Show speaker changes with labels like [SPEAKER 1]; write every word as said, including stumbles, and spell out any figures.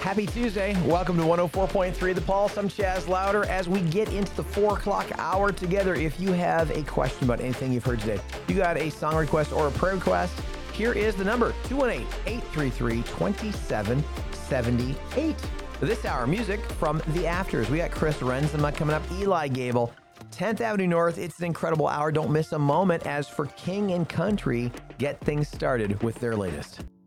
[SPEAKER 1] Happy Tuesday. Welcome to one oh four point three The Pulse. I'm Chaz Louder. As we get into the four o'clock hour together, if you have a question about anything you've heard today, you got a song request or a prayer request, here is the number, two one eight, eight three three, two seven seven eight. This hour, music from The Afters. We got Chris Renzema coming up, Eli Gable, tenth Avenue North. It's an incredible hour. Don't miss a moment as for King and Country get things started with their latest.